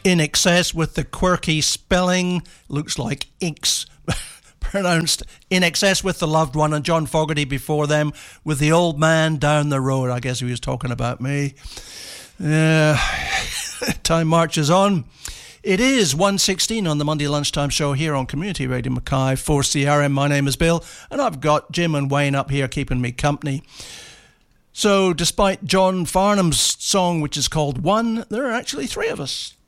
In Excess with the quirky spelling, looks like inks, pronounced In Excess with the Loved One, and John Fogerty before them with The Old Man Down the Road. I guess he was talking about me. Time marches on. It is 1:16 on the Monday Lunchtime Show here on Community Radio Mackay 4CRM. My name is Bill, and I've got Jim and Wayne up here keeping me company. So despite John Farnham's song, which is called One, there are actually three of us.